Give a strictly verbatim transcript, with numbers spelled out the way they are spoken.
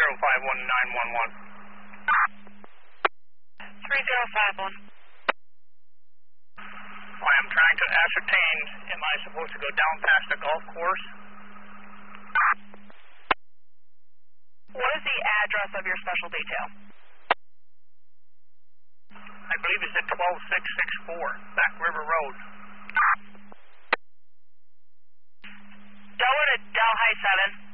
zero five one nine one one. three zero five one. I am trying to ascertain, am I supposed to go down past the golf course? What is the address of your special detail? I believe it's at twelve six six four, Back River Road. Delaware to Delhi seven.